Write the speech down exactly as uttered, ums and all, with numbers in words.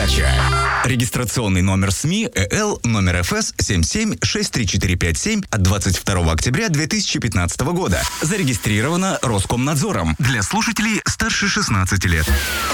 передача. Регистрационный номер СМИ ЭЛ номер ФС семь семь шесть три четыре пять семь от двадцать второго октября две тысячи пятнадцатого года. Зарегистрировано Роскомнадзором для слушателей старше шестнадцати лет.